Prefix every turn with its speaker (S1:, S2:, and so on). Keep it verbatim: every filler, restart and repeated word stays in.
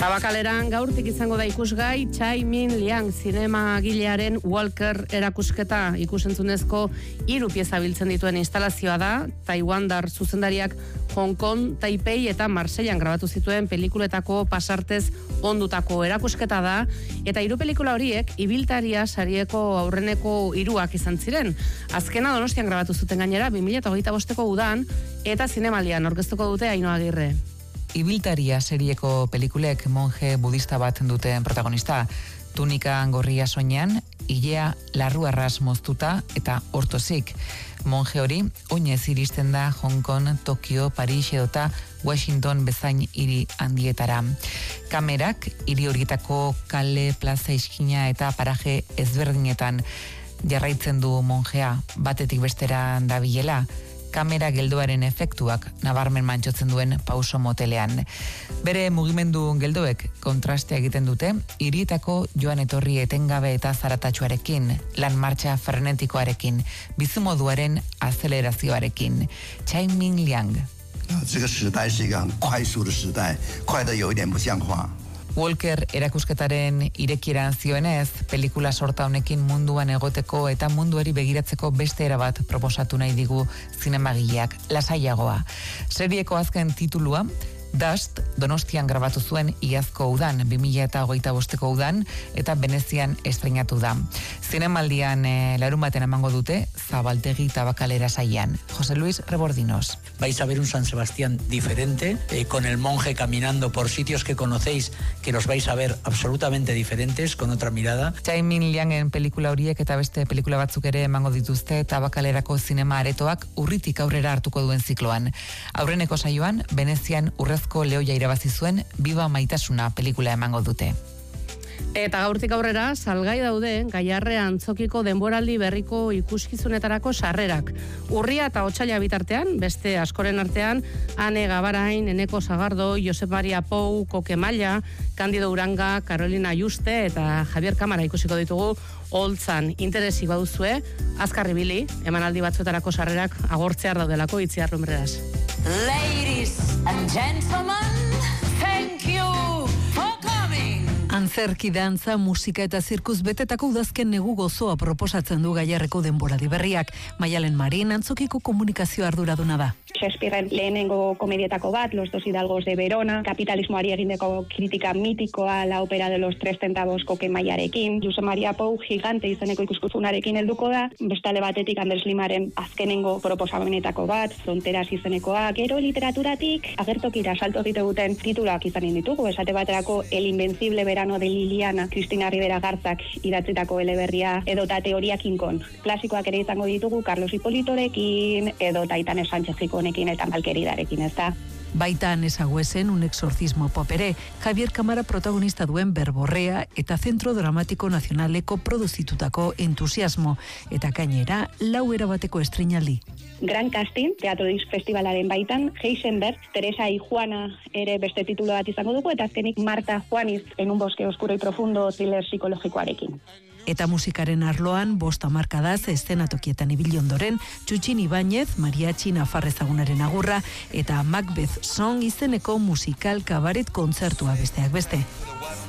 S1: Tabakaleran gaurtik izango da ikusgai Tsai Ming Liang zinemagilearen Walker erakusketa. Ikusentzunezko hiru pieza biltzen dituen instalazioa da. Taiwandar zuzendariak Hong Kong, Taipei eta Marseillan grabatu zituen pelikuletako pasartez ondutako erakusketa da, eta hiru pelikula horiek ibiltaria sarieko aurreneko hiruak izan ziren. Azkena Donostian grabatu zuten gainera bi mila hogeita bosteko udan, eta zinemaldian aurkeztuko dute Ainhoa Agirre.
S2: Ibiltaria serieko pelikulek monje budista bat duten protagonista. Tunika gorria soinean, ilea larru arras moztuta eta ortozik. Monje hori oinez iristen da Hong Kong, Tokio, Paris edota Washington bezain hiri handietara. Kamerak hiri horietako kale, plaza, iskina eta paraje ezberdinetan jarraitzen du monjea, batetik bestera dabilela. Kamera geldoaren efektuak nabarmen mantxotzen duen pauso motelean. Bere mugimendu geldoek kontrastea egiten dute, hirietako joan etorri etengabe eta zaratatsuarekin, lan martxa frenetikoarekin, bizimoduaren azelerazioarekin. Tsai Ming Liang. Walker erakusketaren irekieran zioenez, pelikula sorta honekin munduan egoteko eta munduari begiratzeko beste erabat proposatu nahi digu zinemagileak, lasaiagoa. Serieko azken titulua, Dust, Donostian grabatu zuen iazko udan, bi mila hogeita bosteko udan, eta Venezian estreinatu da. Zinemaldian e, larun baten emango dute, Zabaltegi Tabakalera saian. José Luis Rebordinos.
S3: Vais a ver un San Sebastián diferente, eh, con el monje caminando por sitios que conocéis, que los vais a ver absolutamente diferentes, con otra mirada.
S2: Tsai Ming Liangen pelikula horiek eta beste pelikula batzuk ere emango dituzte Tabakalerako zinema aretoak urritik aurrera hartuko duen zikloan. Aurreneko saioan, Venezian urrez lehoia irabazi zuen Biba Maitasuna pelikula emango dute.
S1: Eta gaurtik aurrera, salgai daude Gaiarre antzokiko denboraldi berriko ikuskizunetarako sarrerak. Urria eta otsaila bitartean, beste askoren artean, Ane Gabarain, Eneko Sagardo, Josep Maria Pou, Koke Malla, Candido Uranga, Carolina Juste eta Javier Kamara ikusiko ditugu holtzan. Interesik baduzue, azkar ibili, emanaldi batzuetarako sarrerak agortzear daudelako Itziar Lumbreras.
S4: Ladies and gentlemen, thank you for coming.
S5: Antzerki, dantza, musika eta zirkuz betetako udazken negu gozoa proposatzen du Gaiarreko denboraldi berriak. Maialen Marin antzokiko komunikazio arduraduna da.
S6: Shakespearen lehenengo komedietako bat, Los dos hidalgos de Verona, kapitalismoari egindeko kritika mitikoa, La ópera de los tres centavos Koke Maiarekin, Josep Maria Pou gigante izeneko ikuskizunarekin helduko da, bestale batetik Anders Limaren azkenengo proposamenetako bat, Fronteras izenekoa, gero literaturatik agertokira salto egite duten tituluak izanen ditugu, esate baterako El invencible verano de Liliana, Cristina Rivera Garzak idatzitako eleberria, edota Teoria Kinkon. Klasikoak ere izango ditugu Carlos Hipolitorekin, edota Aitane Sánchez Giconekin eta Malkeridarekin, ez da.
S5: Baita Nesaguesen un exorcismo popere, Javier Kamara protagonista duen Berborrea eta Centro Dramático Nacionaleko produzitutako Entusiasmo, eta gainera lau erabateko estreinaldi.
S6: Gran casting, Teatro Disc Festivalaren baitan, Heisenberg, Teresa y Juana ere beste titulu bat izango dugu, eta azkenik Marta Juaniz, En un bosque oscuro y profundo, thriller psikologikoarekin.
S5: Eta musikaren arloan, bost hamarkadaz eszenatokietan ibili ondoren, Txutxin Ibáñez, Mariachi Nafarrezagunaren agurra, eta Macbeth Song izeneko musikal kabaret kontzertua besteak beste.